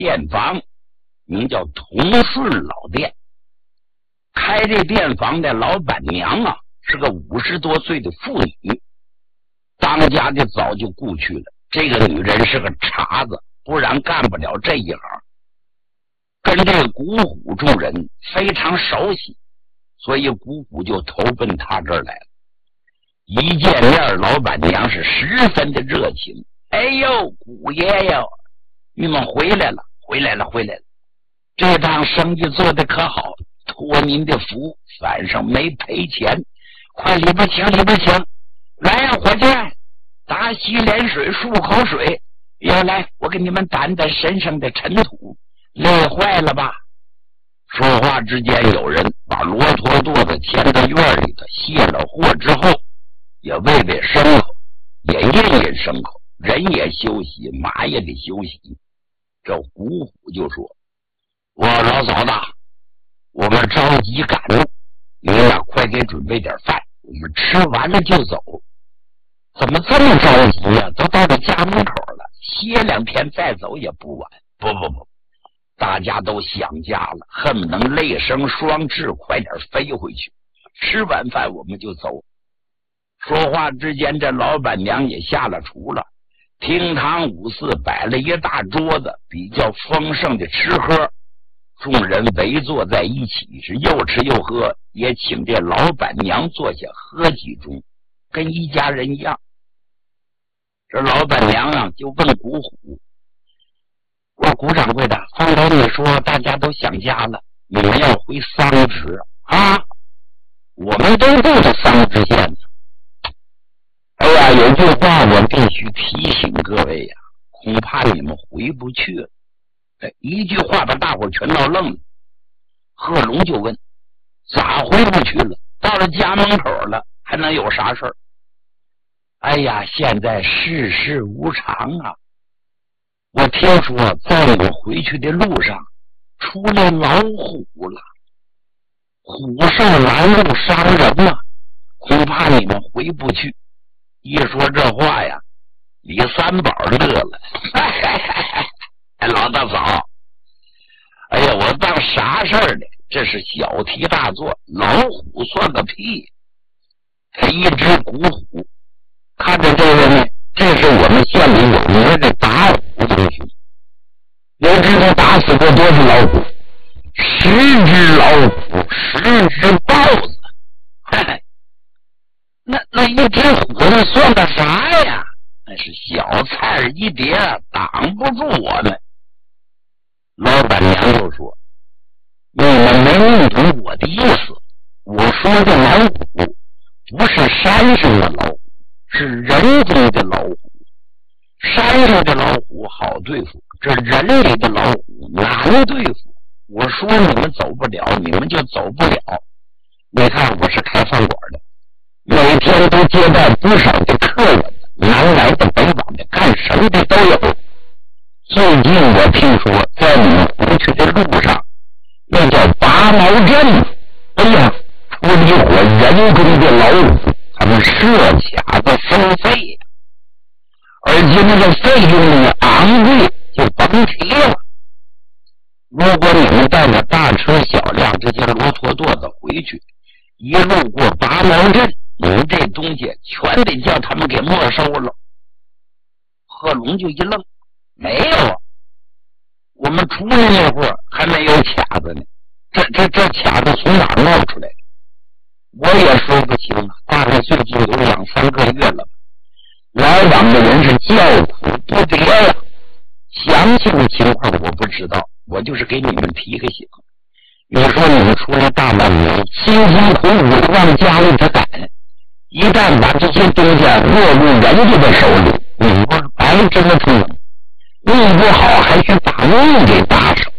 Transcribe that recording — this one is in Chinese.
店房，名叫同顺老店。开这店房的老板娘啊，是个50多岁的妇女，当家的早就故去了。这个女人是个茬子，不然干不了这一行，跟这个古虎众人非常熟悉，所以古虎就投奔他这儿来了。一见面，老板娘是十分的热情。哎呦，古爷爷，你们回来了，回来了，回来了！这趟生意做得可好，托您的福，反正没赔钱。快里边请，里边请！来呀，伙计，打洗脸水，漱口水。要来，我给你们掸掸身上的尘土，累坏了吧？说话之间，有人把骆驼垛子牵到院里头，卸了货之后，也喂喂牲口，也印印牲口，人也休息，马也得休息。这古虎就说：“我老嫂子，我们着急赶路，您呀，快给准备点饭，我们吃完了就走。”怎么这么着急呀？都到了家门口了，歇2天再走也不晚。不，大家都想家了，恨不能泪生双翅，快点飞回去。吃完饭我们就走。说话之间，这老板娘也下了厨了，厅堂五四摆了一大桌子，比较丰盛的吃喝。众人围坐在一起，是又吃又喝，也请这老板娘坐下喝几盅，跟一家人一样。这老板娘啊，就问古虎：“我古掌柜的，方头你说大家都想家了，你们要回桑植啊？我们都住在桑植县呢。哎呀，有句话我必须提醒各位呀，恐怕你们回不去了。”一句话把大伙全闹愣了。贺龙就问：“咋回不去了？到了家门口了，还能有啥事儿？”哎呀，现在世事无常啊！我听说在我回去的路上出来老虎了，虎兽拦路伤人了，恐怕你们回不去。一说这话呀，李三宝乐了。老大嫂，哎呀，我当啥事儿呢？这是小题大做，老虎算个屁！他一只古虎，看着这位呢，这是我们县里有名的打虎英雄。你知道打死过多少老虎？10只老虎，10只豹子。那一只虎子算个啥呀？那是小菜一碟，挡不住我们。老板娘就说：“你们没弄懂我的意思。我说的老虎不是山上的老虎，是人中的老虎。山上的老虎好对付，这人里的老虎难对付。我说你们走不了，你们就走不了。你看我是开饭馆的，每天都接待不少的客人，南来的北往的，干什么的都有。最近我听说在你们回去的路上，那叫拔毛阵，哎呀，出了一伙人中的老虎，他们设卡子收费呀，而且那个费用呢昂贵，就甭提了。如果你们带着大车小辆这些骆驼垛子回去，一路过拔毛阵，你们这东西全得叫他们给没收了。”贺龙就一愣：“没有啊，我们出来那会儿还没有卡子呢，这卡子从哪儿冒出来的？我也说不清了，大概最近有2-3个月了吧。来往的人是叫苦不迭呀。详细的情况我不知道，我就是给你们提个醒。你说你们出来大半年，辛辛苦苦往家里头赶，一旦把这些东西落入人家的手里，你不是白折腾了？弄不好还去把命给搭手。